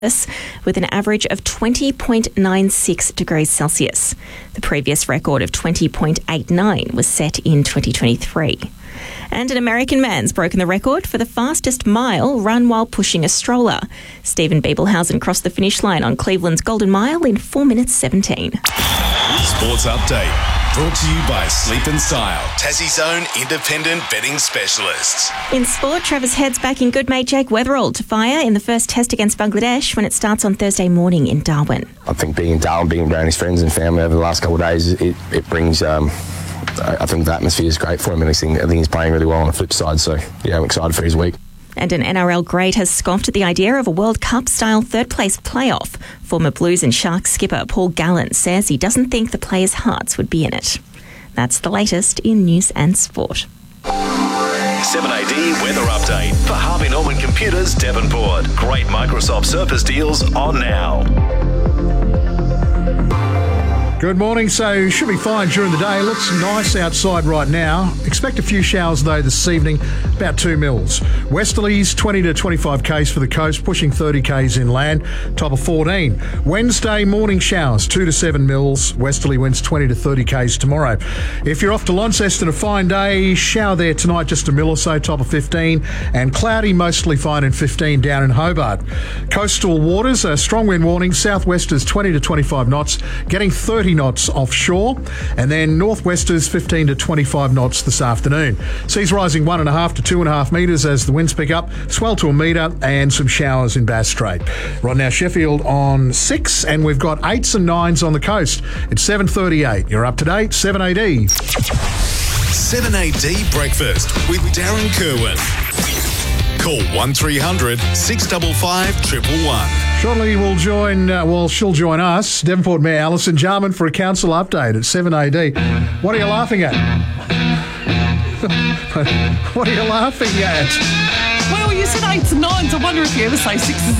with an average of 20.96 degrees Celsius. The previous record of 20.89 was set in 2023. And an American man's broken the record for the fastest mile run while pushing a stroller. Stephen Biebelhausen crossed the finish line on Cleveland's Golden Mile in 4 minutes 17. Sports Update, brought to you by Sleep and Style, Tassie's own independent betting specialists. In sport, Travis Head's backing good mate Jake Weatherall to fire in the first test against Bangladesh when it starts on Thursday morning in Darwin. I think being in Darwin, being around his friends and family over the last couple of days, it brings... I think the atmosphere is great for him, and I think he's playing really well on the flip side. So, yeah, I'm excited for his week. And an NRL great has scoffed at the idea of a World Cup-style third-place playoff. Former Blues and Sharks skipper Paul Gallen says he doesn't think the players' hearts would be in it. That's the latest in news and sport. 7AD Weather Update for Harvey Norman Computers, Devonport. Great Microsoft Surface deals on now. Good morning. So should be fine during the day. Looks nice outside right now. Expect a few showers though this evening, about 2 mils. Westerlies 20 to 25 k's for the coast, pushing 30 k's inland, top of 14. Wednesday morning showers 2 to 7 mils. Westerly winds 20 to 30 k's tomorrow. If you're off to Launceston, a fine day. Shower there tonight, just a mil or so, top of 15, and cloudy, mostly fine in 15 down in Hobart. Coastal waters, a strong wind warning. Southwesters 20 to 25 knots, getting 30 knots offshore, and then northwesters 15 to 25 knots this afternoon. Seas rising 1.5 to 2.5 metres as the winds pick up, swell to a metre, and some showers in Bass Strait. Right now Sheffield on 6, and we've got 8s and 9s on the coast. It's 7:38. You're up to date. 7AD. 7AD Breakfast with Darren Kerwin. Call 1300 655 111. Shortly she'll join us, Devonport Mayor Alison Jarman, for a council update at 7AD. What are you laughing at? What are you laughing at? Well, you said 8s and 9s. I wonder if you ever say 6s